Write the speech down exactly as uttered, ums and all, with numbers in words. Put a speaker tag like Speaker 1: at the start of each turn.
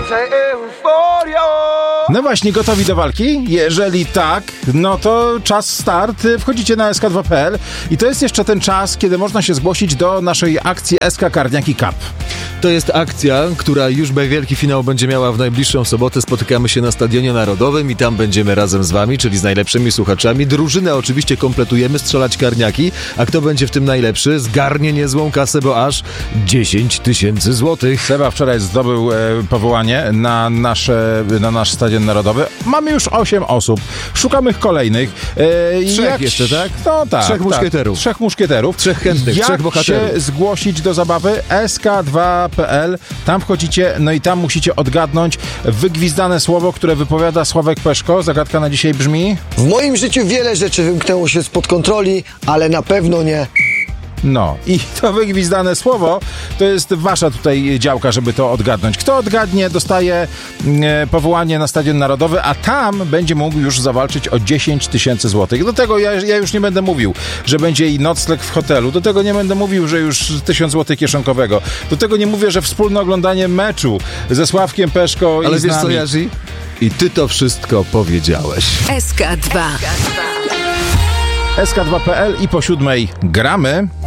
Speaker 1: No właśnie, gotowi do walki? Jeżeli tak, no to czas start. Wchodzicie na S K dwa kropka P L i to jest jeszcze ten czas, kiedy można się zgłosić do naszej akcji S K Karniaki Cup.
Speaker 2: To jest akcja, która już wielki finał będzie miała w najbliższą sobotę. Spotykamy się na Stadionie Narodowym i tam będziemy razem z wami, czyli z najlepszymi słuchaczami. Drużynę oczywiście kompletujemy, strzelać karniaki, a kto będzie w tym najlepszy, zgarnie niezłą kasę, bo aż dziesięć tysięcy złotych.
Speaker 1: Seba wczoraj zdobył e, powołanie na, nasze, na nasz Stadion Narodowy. Mamy już osiem osób. Szukamy kolejnych. E,
Speaker 2: Trzech
Speaker 1: jak...
Speaker 2: jeszcze, tak?
Speaker 1: No tak.
Speaker 2: Trzech muszkieterów.
Speaker 1: Tak. Trzech muszkieterów.
Speaker 2: Trzech chętnych,
Speaker 1: jak
Speaker 2: trzech bohaterów.
Speaker 1: się zgłosić do zabawy? S K dwa kropka P L. Tam wchodzicie, no i tam musicie odgadnąć wygwizdane słowo, które wypowiada Sławek Peszko. Zagadka na dzisiaj brzmi...
Speaker 3: W moim życiu wiele rzeczy wymknęło się spod kontroli, ale na pewno nie...
Speaker 1: No i to wygwizdane słowo to jest wasza tutaj działka, żeby to odgadnąć. Kto odgadnie, dostaje e, powołanie na Stadion Narodowy, a tam będzie mógł już zawalczyć o dziesięć tysięcy złotych. Do tego ja, ja już nie będę mówił, że będzie i nocleg w hotelu. Do tego nie będę mówił, że już tysiąc złotych kieszonkowego. Do tego nie mówię, że wspólne oglądanie meczu ze Sławkiem Peszko.
Speaker 2: Ale
Speaker 1: i z
Speaker 2: wiesz
Speaker 1: nami.
Speaker 2: co, Jarzy? I ty to wszystko powiedziałeś.
Speaker 4: S K dwa.
Speaker 1: S K dwa kropka P L i po siódmej gramy.